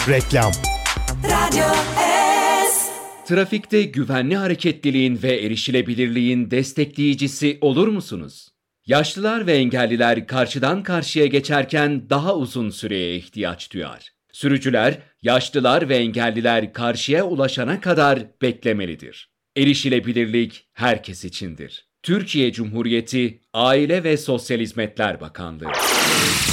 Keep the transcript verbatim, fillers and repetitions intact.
Reklam. Radyo S. Trafikte güvenli hareketliliğin ve erişilebilirliğin destekleyicisi olur musunuz? Yaşlılar ve engelliler karşıdan karşıya geçerken daha uzun süreye ihtiyaç duyar. Sürücüler, yaşlılar ve engelliler karşıya ulaşana kadar beklemelidir. Erişilebilirlik herkes içindir. Türkiye Cumhuriyeti Aile ve Sosyal Hizmetler Bakanlığı.